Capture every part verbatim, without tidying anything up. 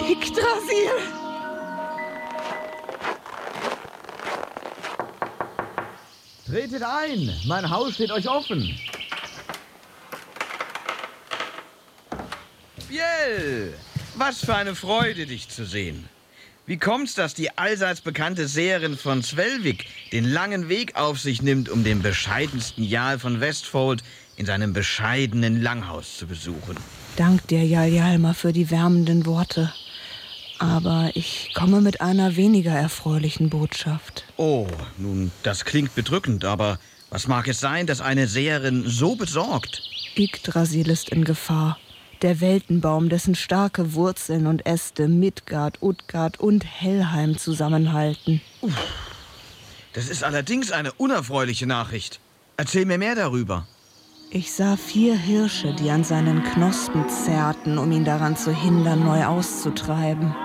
Yggdrasil! Tretet ein! Mein Haus steht euch offen! Biel! Was für eine Freude, dich zu sehen. Wie kommt's, dass die allseits bekannte Seherin von Svelvik den langen Weg auf sich nimmt, um den bescheidensten Jarl von Westfold in seinem bescheidenen Langhaus zu besuchen? Dank dir, Jarl Hjalmar, für die wärmenden Worte. Aber ich komme mit einer weniger erfreulichen Botschaft. Oh, nun, das klingt bedrückend, aber was mag es sein, dass eine Seherin so besorgt? Yggdrasil ist in Gefahr. Der Weltenbaum, dessen starke Wurzeln und Äste Midgard, Utgard und Helheim zusammenhalten. Uff, das ist allerdings eine unerfreuliche Nachricht. Erzähl mir mehr darüber. Ich sah vier Hirsche, die an seinen Knospen zerrten, um ihn daran zu hindern, neu auszutreiben.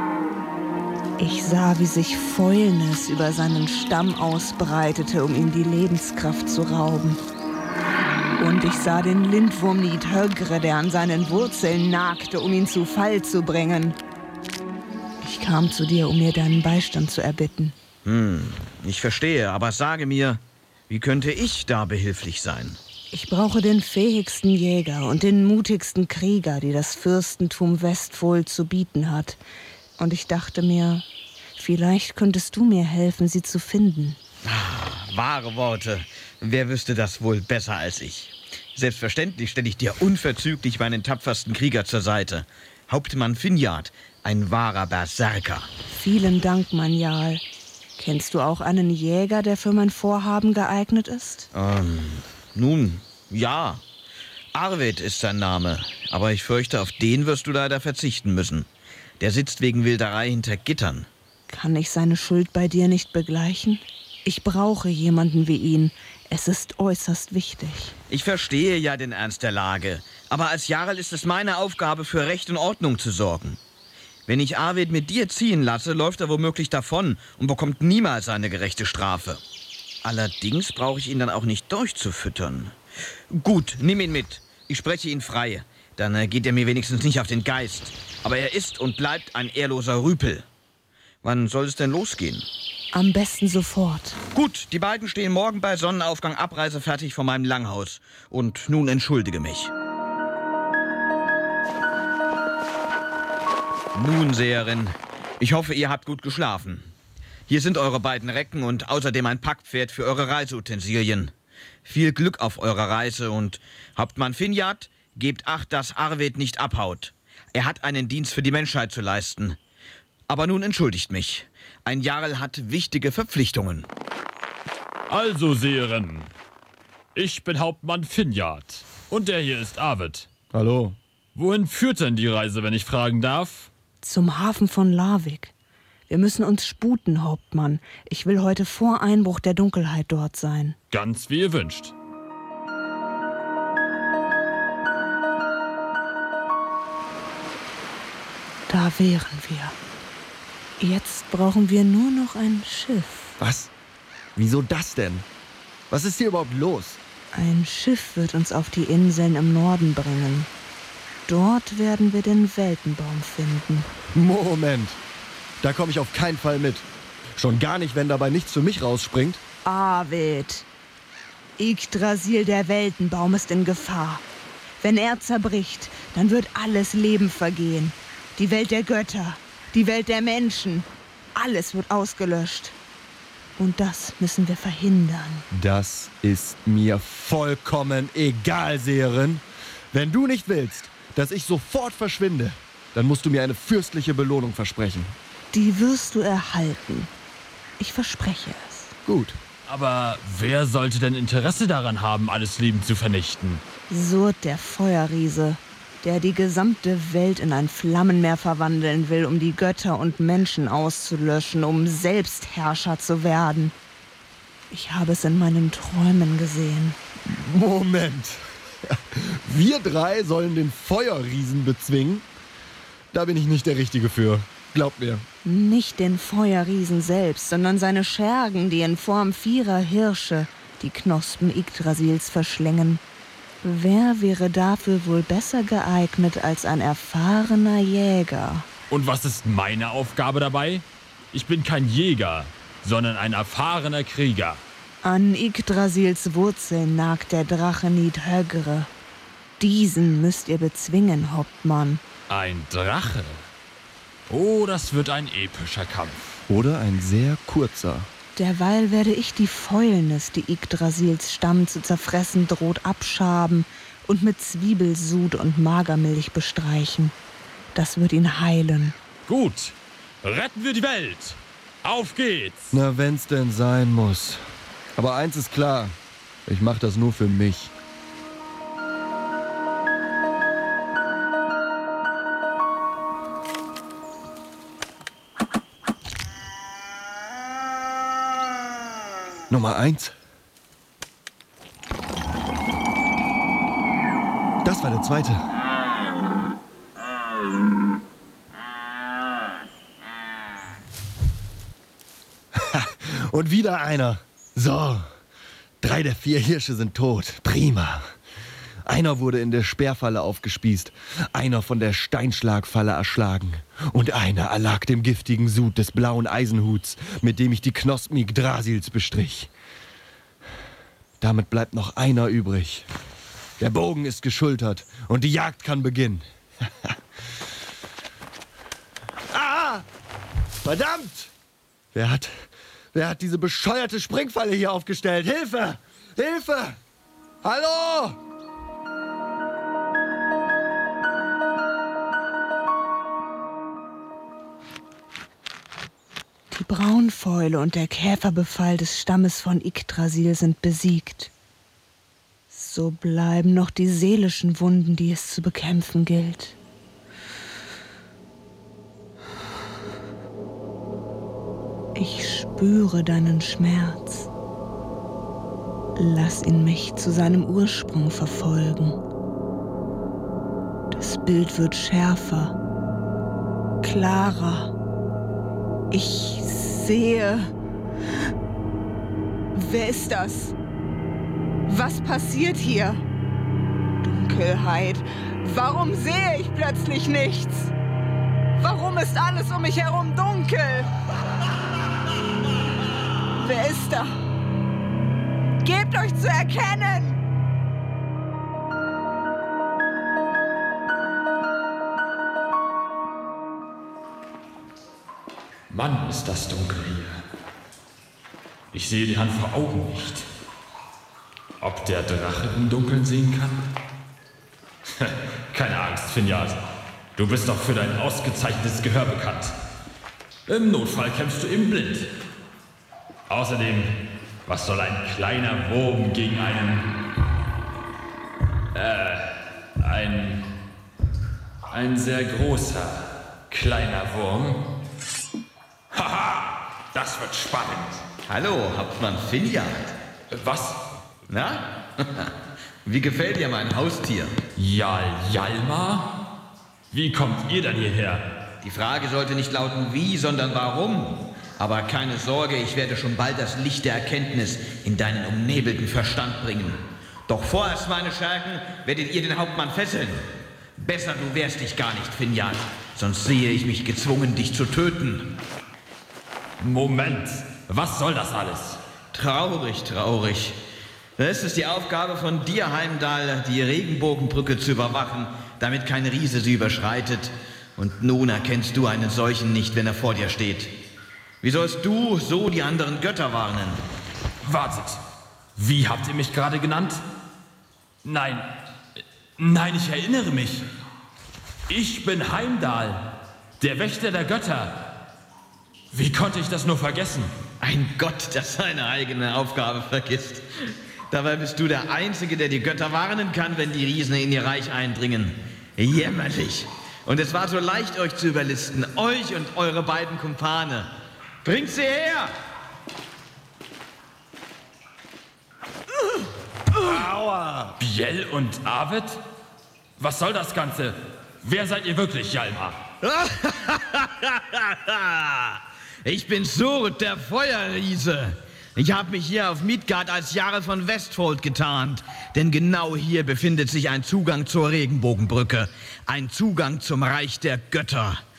Ich sah, wie sich Fäulnis über seinen Stamm ausbreitete, um ihm die Lebenskraft zu rauben. Und ich sah den Lindwurm Nidhöggre, der an seinen Wurzeln nagte, um ihn zu Fall zu bringen. Ich kam zu dir, um mir deinen Beistand zu erbitten. Hm, ich verstehe, aber sage mir, wie könnte ich da behilflich sein? Ich brauche den fähigsten Jäger und den mutigsten Krieger, die das Fürstentum Westfold zu bieten hat. Und ich dachte mir, vielleicht könntest du mir helfen, sie zu finden. Ah, wahre Worte. Wer wüsste das wohl besser als ich? Selbstverständlich stelle ich dir unverzüglich meinen tapfersten Krieger zur Seite. Hauptmann Finjard, ein wahrer Berserker. Vielen Dank, mein Jarl. Kennst du auch einen Jäger, der für mein Vorhaben geeignet ist? Ähm, nun, ja. Arvid ist sein Name, aber ich fürchte, auf den wirst du leider verzichten müssen. Der sitzt wegen Wilderei hinter Gittern. Kann ich seine Schuld bei dir nicht begleichen? Ich brauche jemanden wie ihn. Es ist äußerst wichtig. Ich verstehe ja den Ernst der Lage, aber als Jarl ist es meine Aufgabe, für Recht und Ordnung zu sorgen. Wenn ich Arvid mit dir ziehen lasse, läuft er womöglich davon und bekommt niemals eine gerechte Strafe. Allerdings brauche ich ihn dann auch nicht durchzufüttern. Gut, nimm ihn mit. Ich spreche ihn frei. Dann äh, geht er mir wenigstens nicht auf den Geist. Aber er ist und bleibt ein ehrloser Rüpel. Wann soll es denn losgehen? Am besten sofort. Gut, die beiden stehen morgen bei Sonnenaufgang abreisefertig vor meinem Langhaus. Und nun entschuldige mich. Nun, Seherin, ich hoffe, ihr habt gut geschlafen. Hier sind eure beiden Recken und außerdem ein Packpferd für eure Reiseutensilien. Viel Glück auf eurer Reise und Hauptmann Finjard, gebt Acht, dass Arvid nicht abhaut. Er hat einen Dienst für die Menschheit zu leisten. Aber nun entschuldigt mich. Ein Jarl hat wichtige Verpflichtungen. Also, Seherin, ich bin Hauptmann Finjard und der hier ist Arvid. Hallo. Wohin führt denn die Reise, wenn ich fragen darf? Zum Hafen von Larvik. Wir müssen uns sputen, Hauptmann. Ich will heute vor Einbruch der Dunkelheit dort sein. Ganz wie ihr wünscht. Da wären wir. Jetzt brauchen wir nur noch ein Schiff. Was? Wieso das denn? Was ist hier überhaupt los? Ein Schiff wird uns auf die Inseln im Norden bringen. Dort werden wir den Weltenbaum finden. Moment. Da komme ich auf keinen Fall mit. Schon gar nicht, wenn dabei nichts für mich rausspringt. Arvid. Yggdrasil, der Weltenbaum, ist in Gefahr. Wenn er zerbricht, dann wird alles Leben vergehen. Die Welt der Götter, die Welt der Menschen. Alles wird ausgelöscht. Und das müssen wir verhindern. Das ist mir vollkommen egal, Seherin. Wenn du nicht willst, dass ich sofort verschwinde, dann musst du mir eine fürstliche Belohnung versprechen. Die wirst du erhalten. Ich verspreche es. Gut. Aber wer sollte denn Interesse daran haben, alles Leben zu vernichten? Surd, der Feuerriese, der die gesamte Welt in ein Flammenmeer verwandeln will, um die Götter und Menschen auszulöschen, um selbst Herrscher zu werden. Ich habe es in meinen Träumen gesehen. Moment. Wir drei sollen den Feuerriesen bezwingen? Da bin ich nicht der Richtige für. Glaub mir. Nicht den Feuerriesen selbst, sondern seine Schergen, die in Form vierer Hirsche die Knospen Yggdrasils verschlingen. Wer wäre dafür wohl besser geeignet als ein erfahrener Jäger? Und was ist meine Aufgabe dabei? Ich bin kein Jäger, sondern ein erfahrener Krieger. An Yggdrasils Wurzeln nagt der Drache Nidhöggr. Diesen müsst ihr bezwingen, Hauptmann. Ein Drache? Oh, das wird ein epischer Kampf. Oder ein sehr kurzer. Derweil werde ich die Fäulnis, die Yggdrasils Stamm zu zerfressen droht, abschaben und mit Zwiebelsud und Magermilch bestreichen. Das wird ihn heilen. Gut, retten wir die Welt. Auf geht's. Na, wenn's denn sein muss. Aber eins ist klar, ich mach das nur für mich. Nummer eins. Das war der zweite. Und wieder einer. So, drei der vier Hirsche sind tot. Prima. Einer wurde in der Speerfalle aufgespießt, einer von der Steinschlagfalle erschlagen und einer erlag dem giftigen Sud des blauen Eisenhuts, mit dem ich die Knospen Yggdrasils bestrich. Damit bleibt noch einer übrig. Der Bogen ist geschultert und die Jagd kann beginnen. Ah! Verdammt! Wer hat, wer hat diese bescheuerte Springfalle hier aufgestellt? Hilfe! Hilfe! Hallo! Die Braunfäule und der Käferbefall des Stammes von Yggdrasil sind besiegt. So bleiben noch die seelischen Wunden, die es zu bekämpfen gilt. Ich spüre deinen Schmerz. Lass ihn mich zu seinem Ursprung verfolgen. Das Bild wird schärfer, klarer. Ich sehe. Wer ist das? Was passiert hier? Dunkelheit. Warum sehe ich plötzlich nichts? Warum ist alles um mich herum dunkel? Wer ist da? Gebt euch zu erkennen! Mann, ist das dunkel hier. Ich sehe die Hand vor Augen nicht. Ob der Drache im Dunkeln sehen kann? Keine Angst, Finjard. Du bist doch für dein ausgezeichnetes Gehör bekannt. Im Notfall kämpfst du eben blind. Außerdem, was soll ein kleiner Wurm gegen einen... Äh, ein... ein sehr großer, kleiner Wurm? Haha, das wird spannend. Hallo, Hauptmann Finjard. Was? Na? Wie gefällt dir mein Haustier? Jal Jalmar? Wie kommt ihr denn hierher? Die Frage sollte nicht lauten wie, sondern warum. Aber keine Sorge, ich werde schon bald das Licht der Erkenntnis in deinen umnebelten Verstand bringen. Doch vorerst, meine Schergen, werdet ihr den Hauptmann fesseln. Besser, du wehrst dich gar nicht, Finjard. Sonst sehe ich mich gezwungen, dich zu töten. Moment, was soll das alles? Traurig, traurig. Es ist die Aufgabe von dir, Heimdall, die Regenbogenbrücke zu überwachen, damit kein Riese sie überschreitet. Und nun erkennst du einen solchen nicht, wenn er vor dir steht. Wie sollst du so die anderen Götter warnen? Wartet, wie habt ihr mich gerade genannt? Nein, nein, ich erinnere mich. Ich bin Heimdall, der Wächter der Götter. Wie konnte ich das nur vergessen? Ein Gott, der seine eigene Aufgabe vergisst. Dabei bist du der Einzige, der die Götter warnen kann, wenn die Riesen in ihr Reich eindringen. Jämmerlich. Und es war so leicht, euch zu überlisten, euch und eure beiden Kumpane. Bringt sie her! Aua! Biel und Arvid? Was soll das Ganze? Wer seid ihr wirklich, Jalmar? Ich bin Surd, der Feuerriese. Ich habe mich hier auf Midgard als Jarl von Westfold getarnt. Denn genau hier befindet sich ein Zugang zur Regenbogenbrücke. Ein Zugang zum Reich der Götter.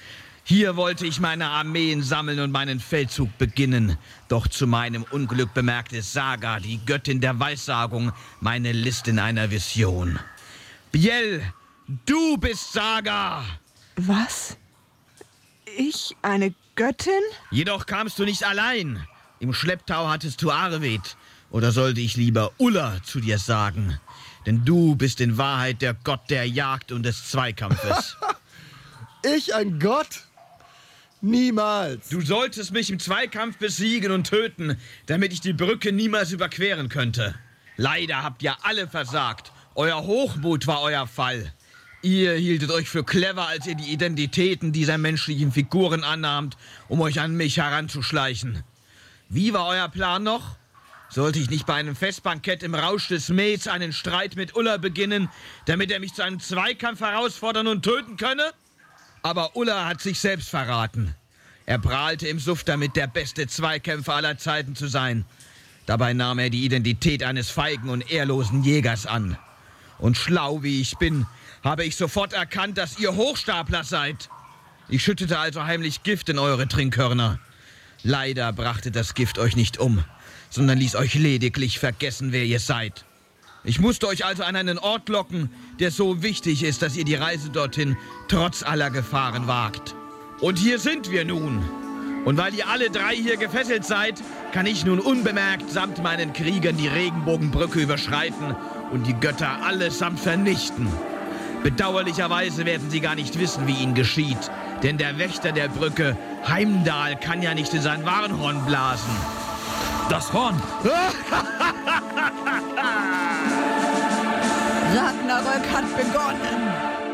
Hier wollte ich meine Armeen sammeln und meinen Feldzug beginnen. Doch zu meinem Unglück bemerkte Saga, die Göttin der Weissagung, meine List in einer Vision. Biel, du bist Saga! Was? Ich, eine Göttin? Jedoch kamst du nicht allein. Im Schlepptau hattest du Arvid. Oder sollte ich lieber Ulla zu dir sagen? Denn du bist in Wahrheit der Gott der Jagd und des Zweikampfes. Ich ein Gott? Niemals. Du solltest mich im Zweikampf besiegen und töten, damit ich die Brücke niemals überqueren könnte. Leider habt ihr alle versagt. Euer Hochmut war euer Fall. Ihr hieltet euch für clever, als ihr die Identitäten dieser menschlichen Figuren annahmt, um euch an mich heranzuschleichen. Wie war euer Plan noch? Sollte ich nicht bei einem Festbankett im Rausch des Mets einen Streit mit Ulla beginnen, damit er mich zu einem Zweikampf herausfordern und töten könne? Aber Ulla hat sich selbst verraten. Er prahlte im Suff damit, der beste Zweikämpfer aller Zeiten zu sein. Dabei nahm er die Identität eines feigen und ehrlosen Jägers an. Und schlau wie ich bin, habe ich sofort erkannt, dass ihr Hochstapler seid. Ich schüttete also heimlich Gift in eure Trinkhörner. Leider brachte das Gift euch nicht um, sondern ließ euch lediglich vergessen, wer ihr seid. Ich musste euch also an einen Ort locken, der so wichtig ist, dass ihr die Reise dorthin trotz aller Gefahren wagt. Und hier sind wir nun. Und weil ihr alle drei hier gefesselt seid, kann ich nun unbemerkt samt meinen Kriegern die Regenbogenbrücke überschreiten und die Götter allesamt vernichten. Bedauerlicherweise werden sie gar nicht wissen, wie ihnen geschieht, denn der Wächter der Brücke, Heimdall, kann ja nicht in sein Warnhorn blasen. Das Horn! Ragnarök hat begonnen.